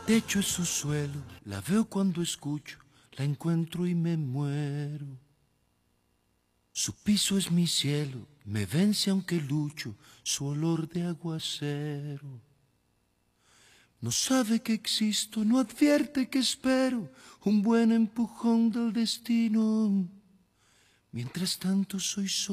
techo es su suelo, la veo cuando escucho, la encuentro y me muero. Su piso es mi cielo, me vence aunque lucho, su olor de aguacero. No sabe que existo, no advierte que espero un buen empujón del destino. Mientras tanto soy solo.